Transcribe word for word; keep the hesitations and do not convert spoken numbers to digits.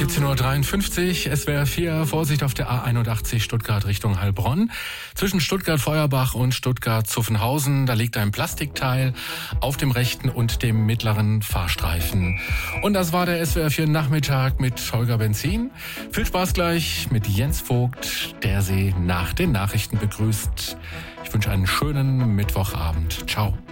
siebzehn Uhr dreiundfünfzig, S W R vier, Vorsicht auf der A einundachtzig Stuttgart Richtung Heilbronn. Zwischen Stuttgart-Feuerbach und Stuttgart-Zuffenhausen, da liegt ein Plastikteil auf dem rechten und dem mittleren Fahrstreifen. Und das war der S W R vier Nachmittag mit Holger Benzin. Viel Spaß gleich mit Jens Vogt, der Sie nach den Nachrichten begrüßt. Ich wünsche einen schönen Mittwochabend. Ciao.